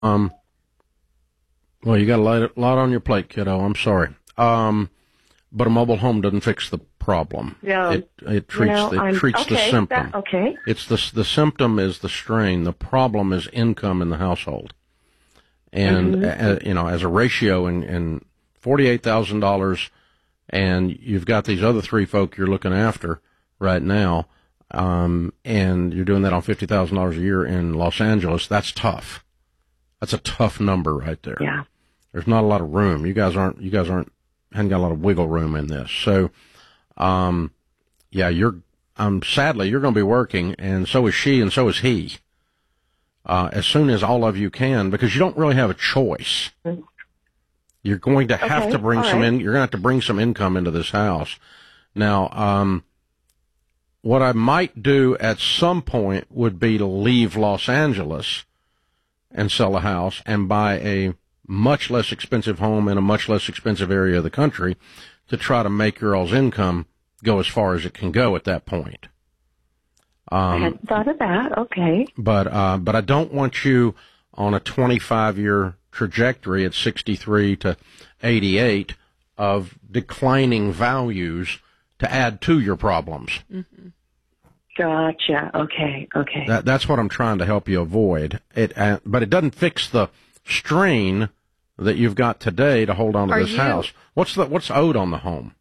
Well, you got a lot on your plate, kiddo. I'm sorry. But a mobile home doesn't fix the problem. No, it treats the symptom. Okay. It's the symptom is the strain. The problem is income in the household. And as a ratio in $48,000, and you've got these other three folk you're looking after right now, and you're doing that on $50,000 a year in Los Angeles. That's tough. That's a tough number right there. Yeah. There's not a lot of room. You guys hadn't got a lot of wiggle room in this. So, sadly, you're going to be working, and so is she, and so is he. As soon as all of you can, because you don't really have a choice. You're going to have to bring you're going to have to bring some income into this house. Now, what I might do at some point would be to leave Los Angeles and sell a house and buy a much less expensive home in a much less expensive area of the country to try to make your all's income go as far as it can go at that point. I hadn't thought of that. Okay. But I don't want you on a 25-year trajectory at 63 to 88 of declining values to add to your problems. Mm-hmm. Gotcha. Okay. That's what I'm trying to help you avoid. But it doesn't fix the strain that you've got today to hold on to this house. What's owed on the home?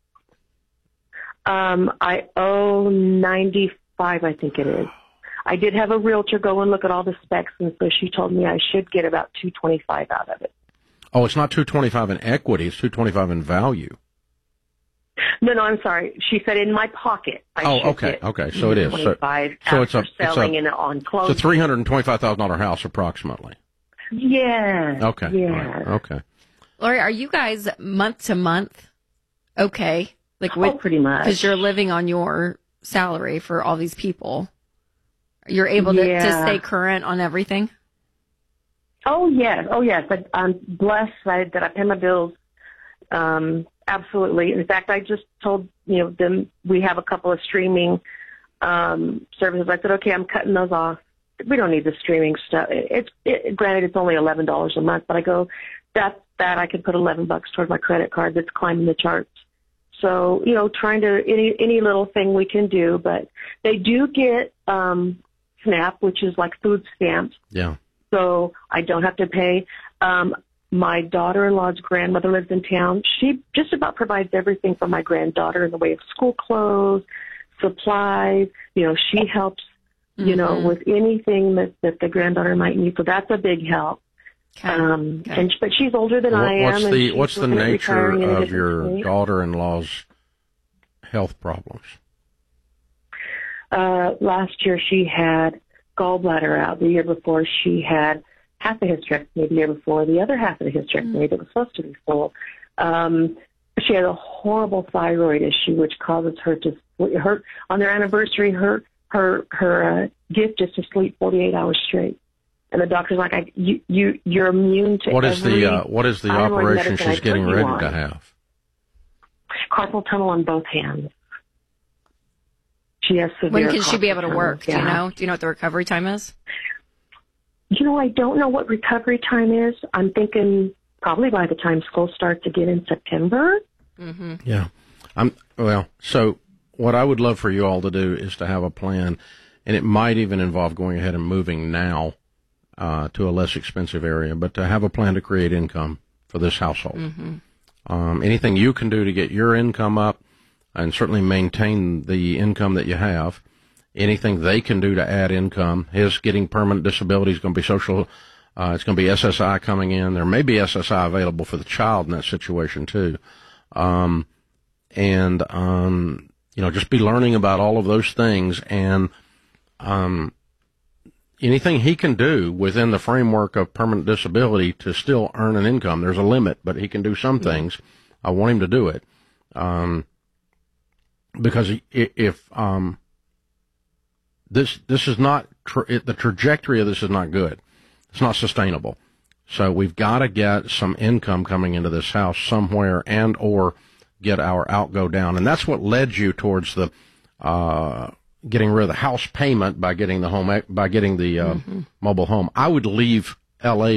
I owe 95, I think it is. I did have a realtor go and look at all the specs, and so she told me I should get about $225 out of it. Oh, it's not $225 in equity; it's $225 in value. No, I'm sorry. She said in my pocket. Okay. So it is. So it's on closing. It's a $325,000 house, approximately. Yeah. Okay. Yeah. Right. Okay. Lori, are you guys month to month? Okay. Pretty much. Because you're living on your salary for all these people. You're able to stay current on everything? Oh, yes. But I'm blessed that I pay my bills. Absolutely. In fact, I just told them we have a couple of streaming services. I said, okay, I'm cutting those off. We don't need the streaming stuff. Granted, it's only $11 a month, but I go that I could put $11 toward my credit card that's climbing the charts. So trying to any little thing we can do, but they do get SNAP, which is like food stamps. Yeah. So I don't have to pay. My daughter-in-law's grandmother lives in town. She just about provides everything for my granddaughter in the way of school clothes, supplies. She helps, with anything that the granddaughter might need. So that's a big help. Okay. But she's older than I am. What's the nature of your daughter-in-law's health problems? Last year she had gallbladder out. The year before she had half a hysterectomy. The year before the other half of the hysterectomy that was supposed to be full. She had a horrible thyroid issue, which causes her to on their anniversary. Her gift is to sleep 48 hours straight. And the doctor's like, you're immune to what is the operation she's getting ready to have? Carpal tunnel on both hands. She has severe. When can she be able to tunnel. work? Yeah. Do you know what the recovery time is? I don't know what recovery time is. I'm thinking probably by the time school starts again in September. Mm-hmm. Yeah. So what I would love for you all to do is to have a plan, and it might even involve going ahead and moving now to a less expensive area, but to have a plan to create income for this household. Mm-hmm. Anything you can do to get your income up and certainly maintain the income that you have. Anything they can do to add income. His getting permanent disability is going to be social. It's going to be SSI coming in. There may be SSI available for the child in that situation too. Just be learning about all of those things, and anything he can do within the framework of permanent disability to still earn an income. There's a limit, but he can do some things. I want him to do it. Because if this is not the trajectory of this is not good. It's not sustainable. So we've got to get some income coming into this house somewhere, and or get our outgo down. And that's what led you towards the getting rid of the house payment by getting the home mobile home. I would leave LA